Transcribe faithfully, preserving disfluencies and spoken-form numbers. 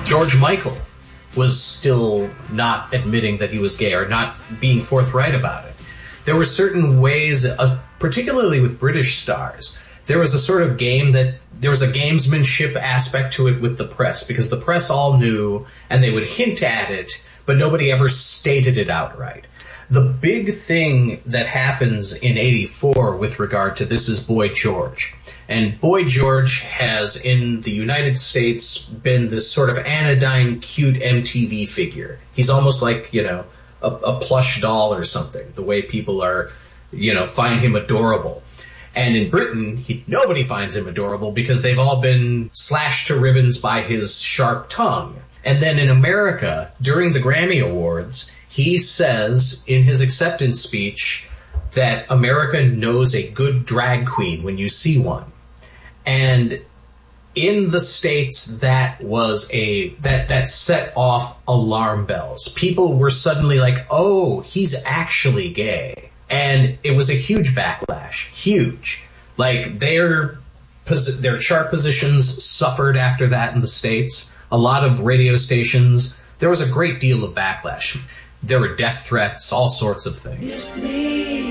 George Michael was still not admitting that he was gay or not being forthright about it. There were certain ways, uh, particularly with British stars, there was a sort of game that there was a gamesmanship aspect to it with the press, because the press all knew and they would hint at it, but nobody ever stated it outright. The big thing that happens in eighty-four with regard to this is Boy George. And Boy George has, in the United States, been this sort of anodyne, cute M T V figure. He's almost like, you know, a, a plush doll or something, the way people are, you know, find him adorable. And in Britain, he, nobody finds him adorable because they've all been slashed to ribbons by his sharp tongue. And then in America, during the Grammy Awards, he says in his acceptance speech that America knows a good drag queen when you see one. And in the States, that was a, that, that set off alarm bells. People were suddenly like, oh, he's actually gay. And it was a huge backlash. Huge. Like, their, their chart positions suffered after that in the States. A lot of radio stations, there was a great deal of backlash. There were death threats, all sorts of things.